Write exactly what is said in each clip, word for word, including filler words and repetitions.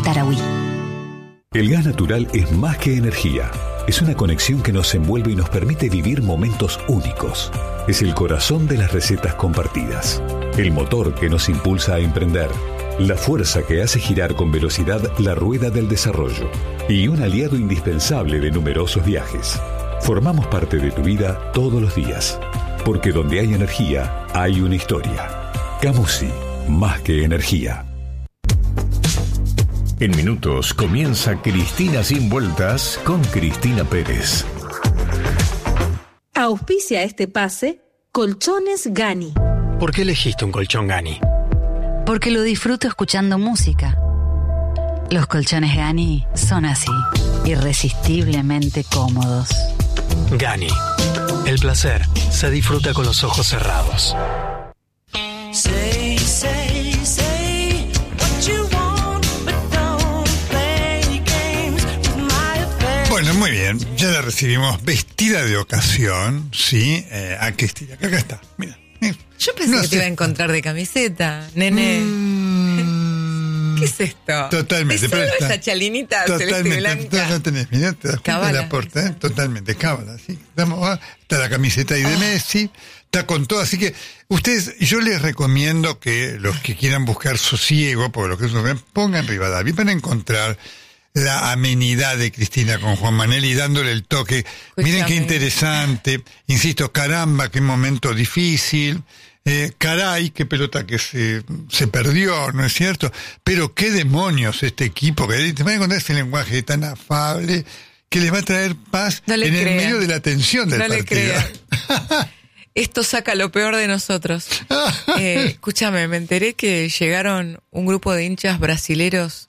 Tarahui. El gas natural es más que energía. Es una conexión que nos envuelve y nos permite vivir momentos únicos. Es el corazón de las recetas compartidas. El motor que nos impulsa a emprender. La fuerza que hace girar con velocidad la rueda del desarrollo. Y un aliado indispensable de numerosos viajes. Formamos parte de tu vida todos los días. Porque donde hay energía, hay una historia. Camusi, más que energía. En minutos comienza Cristina Sin Vueltas con Cristina Pérez. Auspicia este pase Colchones Gani. ¿Por qué elegiste un colchón Gani? Porque lo disfruto escuchando música. Los colchones Gani son así, irresistiblemente cómodos. Gani. El placer se disfruta con los ojos cerrados. Say, say, say what you want, but don't play games with my affection. Bueno, muy bien. Ya la recibimos vestida de ocasión, ¿sí? Eh, a Cristina, que acá está. Mira. mira. Yo pensé No que sé. te iba a encontrar de camiseta, nene. Mm, ¿Qué es esto? Totalmente. ¿Es solo pero está- esa chalinita celeste Totalmente. blanca? No tenés, mira, te das cuenta Cábala. de la porta, ¿eh? Totalmente, cábala, sí. Estamos, ah, está la camiseta ahí de Messi, está con todo, así que ustedes, yo les recomiendo que los que quieran buscar sosiego, por lo que eso pongan Rivadavia, van a encontrar la amenidad de Cristina con Juan Manuel y dándole el toque. Miren qué Escúchame. interesante, insisto, caramba, qué momento difícil. Eh, caray, qué pelota que se, se perdió, ¿no es cierto? Pero qué demonios este equipo, que te van a encontrar ese lenguaje tan afable que les va a traer paz No le en el crean. medio de la tensión del No le partido. crean. Esto saca lo peor de nosotros. Eh, escúchame, me enteré que llegaron un grupo de hinchas brasileros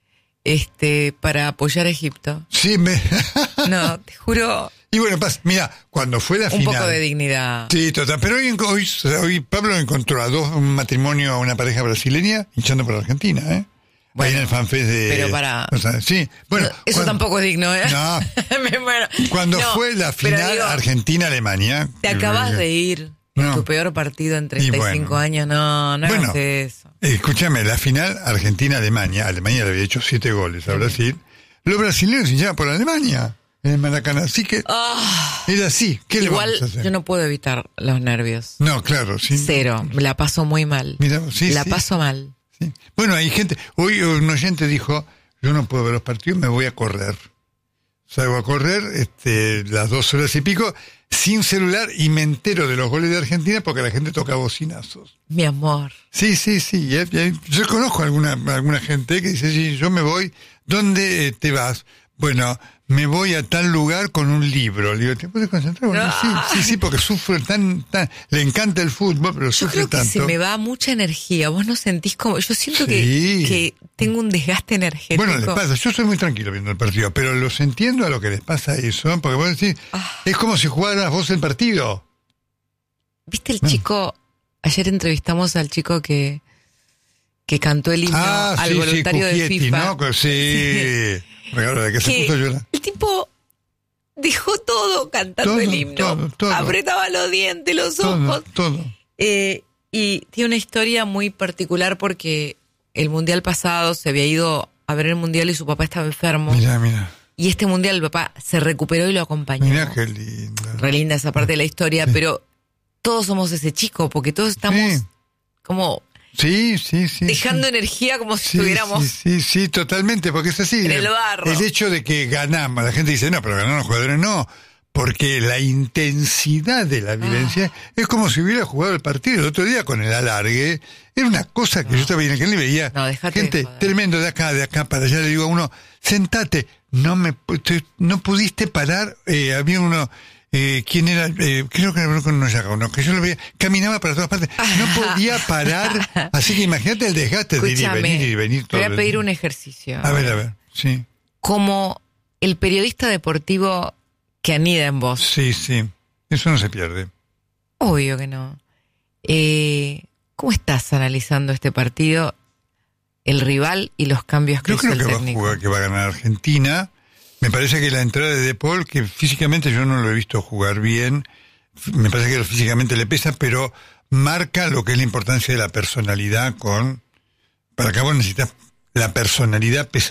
este, para apoyar a Egipto. Sí, me... No, te juro, Y bueno, paz, mira, cuando fue la un final... poco de dignidad. Sí, total. Pero hoy, hoy, hoy Pablo encontró a dos, un matrimonio, a una pareja brasileña, hinchando por Argentina, ¿eh? Bueno, ahí en el fanfest de... pero para- o sea, sí, bueno... No, eso cuando- tampoco es digno, ¿eh? No. Me muero. Cuando No, fue la pero final digo, Argentina-Alemania... Te acabas de ir. No. Tu peor partido en treinta y cinco bueno. años. No, no Bueno, hagas eso. escúchame, la final Argentina-Alemania, Alemania le había hecho siete goles a Brasil, los brasileños se hinchaban por Alemania, en el Maracaná, así que Ah, era así, ¿qué le igual vamos a hacer? yo no puedo evitar los nervios. No, claro, sí. Cero, la paso muy mal. Mira, sí, la sí. paso mal. Sí. Bueno, hay gente, hoy un oyente dijo, yo no puedo ver los partidos, me voy a correr. Salgo a correr este, las dos horas y pico, sin celular, y me entero de los goles de Argentina porque la gente toca bocinazos. Mi amor. Sí, sí, sí. y hay- y hay- yo conozco a alguna, a alguna gente que dice, sí, yo me voy, ¿dónde eh, te vas? Bueno, me voy a tal lugar con un libro. Le digo, ¿te puedes concentrar? Bueno, sí, sí, sí, porque sufre tan, tan, le encanta el fútbol, pero Yo sufre creo que tanto. se me va mucha energía. Vos no sentís como... Yo siento Sí. que, que tengo un desgaste energético. Bueno, les pasa, yo soy muy tranquilo viendo el partido, pero los entiendo a lo que les pasa a eso, porque vos decís, Ah. es como si jugaras vos el partido. ¿Viste el chico? Ayer entrevistamos al chico que, que cantó el himno Ah, al sí, voluntario sí, de Cucchietti, FIFA. ¿no? Que- Sí. Regalo de que se Que puso a llorar. el tipo dejó todo cantando Todo, el himno. todo, todo. Apretaba los dientes, los Todo, ojos. todo. Eh, y tiene una historia muy particular porque el mundial pasado se había ido a ver el mundial y su papá estaba enfermo. Mira, mira. Y este mundial el papá se recuperó y lo acompañó. Mira qué lindo. Re linda esa parte de la historia, pero todos somos ese chico porque todos estamos Sí. como Sí, sí, sí. dejando sí. energía como si Sí, estuviéramos... sí, sí, sí, totalmente, porque es así. En el barro. El hecho de que ganamos, la gente dice, no, pero ganaron los jugadores, no, porque la intensidad de la vivencia Ah. es como si hubiera jugado el partido. El otro día con el alargue, era una cosa que yo estaba viendo, que le veía No, dejate de gente joder. tremendo de acá, de acá para allá, le digo a uno, sentate, no me, pu- no pudiste parar, eh, había uno... Eh, ¿Quién era? Eh, creo que era con uno ya, uno, que yo lo veía, caminaba para todas partes, no podía parar, así que imagínate el desgaste de ir y Escúchame, venir y venir te todo voy a el- pedir un ejercicio. A ver, a ver, sí, Como el periodista deportivo que anida en vos. sí, sí, eso no se pierde. Obvio que no. Eh, ¿Cómo estás analizando este partido, el rival y los cambios que Yo hizo creo el que va a técnico? jugar, que va a ganar Argentina. Me parece que la entrada de De Paul, que físicamente yo no lo he visto jugar bien, me parece que físicamente le pesa, pero marca lo que es la importancia de la personalidad con... Para acá vos necesitas la personalidad pesa